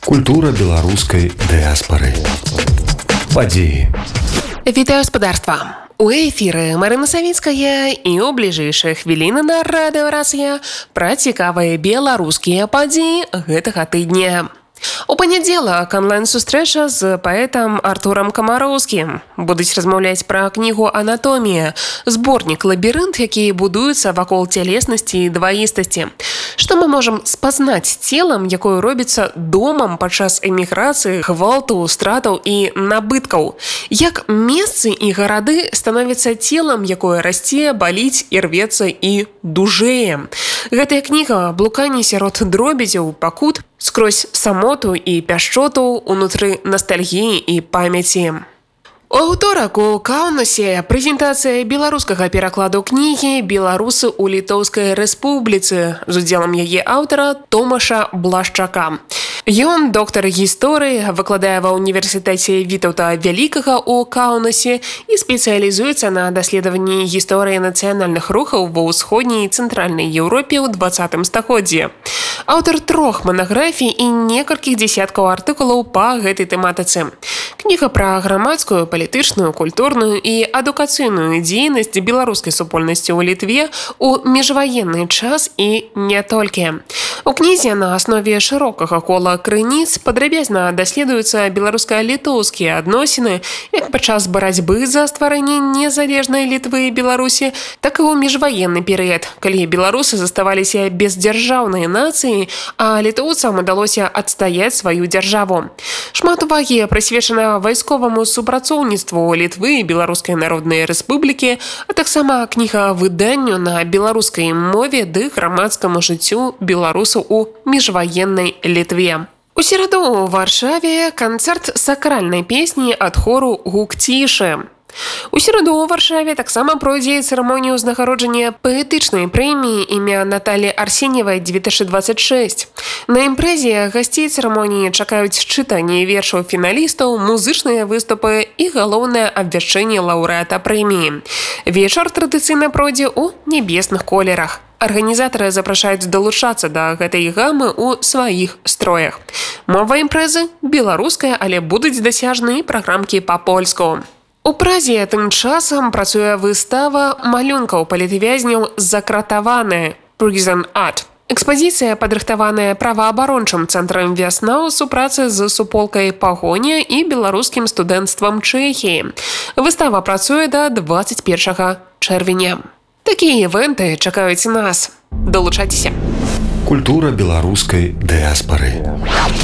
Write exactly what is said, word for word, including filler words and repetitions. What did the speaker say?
Культура беларускай дыаспары. Падзеі. Вітаю гаспадарства. У эфіры Марына Савіцкая і ў бліжэйшыя хвіліны на радыё Расія пра цікавыя беларускія падзеі гэтага тыдня. У панядзелак онлайн-сустрэча з паэтам Артурам Камароўскім. Будуць размаўляць пра кнігу «Анатомія», зборнік «Лабірынт», які будуецца вакол цялеснасці і дваістасці. Што мы можам спазнаць целам, якое робіцца домам падчас эміграцыі, гвалту, стратаў і набыткаў? Як месцы і гарады становяцца целам, якое расце, баліць, ірвецца і дужэе? Гэтая кніга блуканне сярод дробязяў, пакут, скрозь самоту і пяшчоту, унутры настальгіі і памяці. У аўторак у Каўнасе прэзентацыя беларускага перакладу кнігі «Беларусы ў Літоўскай Рэспубліцы» з удзелам яе аўтара Томаша Блашчака. Ён доктар гісторыі, выкладае ва ўніверсітэце Вітаўта Вялікага ў Каўнасе і спецыялізуецца на даследаванні гісторыі нацыянальных рухаў ва ўсходняй і цэнтральнай Еўропе ў дваццатым стагоддзі. Аўтар трох манаграфій і некалькіх дзесяткаў артыкулаў па гэтай тэматыцы. Кніга пра грамадскую, палітычную, культурную і адукацыйную дзейнасць беларускай супольнасці ў Літве ў міжваенны час і не толькі. У кнізе на аснове шырокага кола крыніц падрабязна даследуюцца беларуска-літоўскія адносіны як падчас барацьбы за стварэнне незалежнай Літвы і Беларусі, так і ў міжваенны перыяд, калі беларусы заставаліся бездзяржаўнай нацыяй, а літоўцам удалося адстаяць сваю дзяржаву. Шмат увагі прысвечана вайсковаму супрацоўніцтву Літвы і Беларускай Народнай Рэспублікі, а таксама кніга выданню на беларускай мове ды грамадскаму жыццю беларусаў у міжваеннай Літве. У сераду ў Варшаве канцэрт сакральнай песні ад хору «Гук-цішы». У сераду ў Варшаве таксама пройдзе цырымонія ўзнагароджання паэтычнай прэміі імя Наталі Арсеньевай две тысячи двадцать шесть. На імпрэзе гасцей цырымоніі чакаюць чытанне вершаў фіналістаў, музычныя выступы і галоўнае абвяшчэнне лаўрэата прэміі. Вечар традыцыйна пройдзе ў нябесных колерах. Арганізатары запрашаюць далучацца да гэтай гамы ў сваіх строях. Мова імпрэзы беларуская, але будуць дасяжны праграмкі па-польску. У Празе тым часам працуе выстава малюнкаў палітвязняў «Закратаваныя» «Prison Art». Экспазіцыя падрыхтаваная праваабарончым цэнтрам «Вясна» у супрацы з суполкай «Пагоня» і беларускім студэнцтвам Чэхіі. Выстава працуе да дваццаць першага чэрвеня. Такія івэнты чакаюць нас. Далучайцеся. Культура беларускай дыаспары.